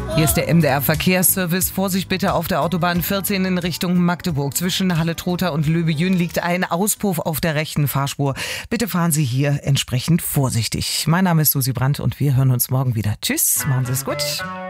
Hier ist der MDR Verkehrsservice. Vorsicht bitte auf der Autobahn 14 in Richtung Magdeburg. Zwischen Halle-Trotha und Löbejün liegt ein Auspuff auf der rechten Fahrspur. Bitte fahren Sie hier entsprechend vorsichtig. Mein Name ist Susi Brandt und wir hören uns morgen wieder. Tschüss, machen Sie es gut.